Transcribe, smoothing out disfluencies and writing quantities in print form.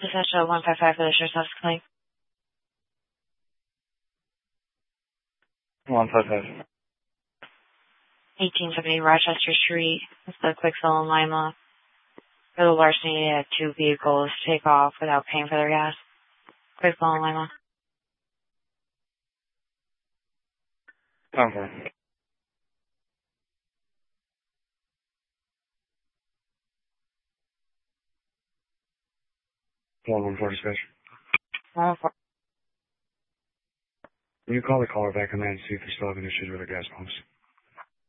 Essential 155 for the sheriff's office claim. 155. 1870 Rochester Street. It's the Quickfill in Lima. For the larceny, they had two vehicles take off without paying for their gas. Quickfill in Lima. Okay. One for dispatch. 114. Can you call the caller back on that and see if they're still having issues with their gas pumps?